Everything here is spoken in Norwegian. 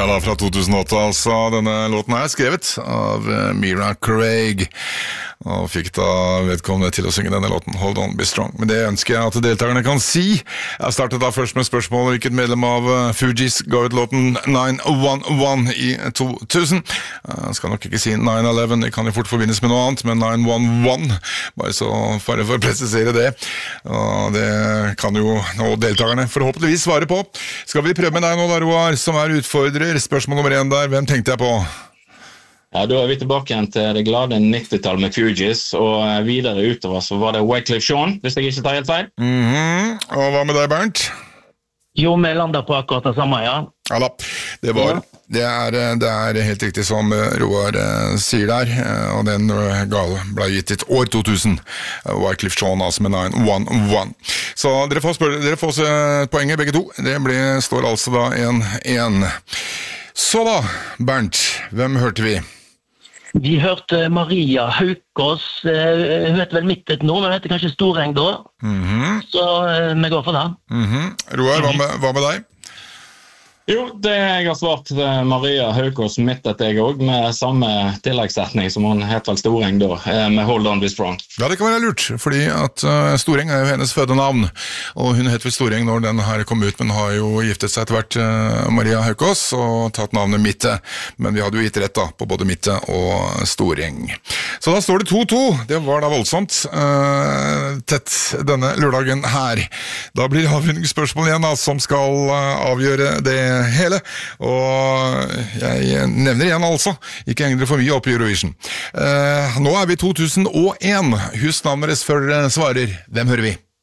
Ja da, fra 2008 altså. Denne låten er skrevet av Mira Craig, og fikk da vedkommende til å synge denne låten, Hold On, Be Strong. Men det ønsker jeg at deltakerne kan si. Jeg startet da først med spørsmål hvilket medlem av Fugees ga ut låten 911 i 2000. Jeg skal nok ikke si 911, det kan jo fort forbindes med noe annet, men 911, bare for å presisere det. Og det kan jo nå deltakerne forhåpentligvis svare på. Skal vi prøve med deg nå da, Roar, som er utfordrer? Spørsmål nummer 1 der, hvem tenkte jeg på? Ja, da er vi tilbake igjen til det glade 90-tall med Fugees, og videre utover så var det Wyclef Jean, hvis jeg ikke tar helt feil. Og hva med deg, Bernt? Jo, vi lander på akkurat det samme, ja. Ja da, det er helt riktig som Roar sier der, og den ble gitt i år 2000, Wyclef Jean altså med 911. Så dere får poenget begge to, det står altså da 1-1. Så da, Bernt, hvem hørte vi? Vi hørte Maria Haukås, hun heter vel Mittet nå, men hun heter kanskje Storeng da. Så vi går for det. Roar, hva med deg? Jo, det jeg har svart Maria Haukås Mittet jeg også, med samme tilleggssetning som hun het vel Storeng da, med Hold On Be Strong. Ja, det kan være lurt, fordi at Storeng er jo hennes fødenavn, og hun het vel Storeng når den her kom ut, men har jo giftet seg etter hvert Maria Haukås og tatt navnet Mitte, men vi hadde jo gitt rett da på både Mitte og Storeng. Så da står det 2-2, det var da voldsomt tett denne lørdagen her. Da blir det avrundingsspørsmål igjen da, som skal avgjøre det hele, og jeg nevner igjen altså, ikke heng dere for mye opp i Eurovision. Nå er vi 2001, husk navnet deres før dere svarer. Hvem hører vi?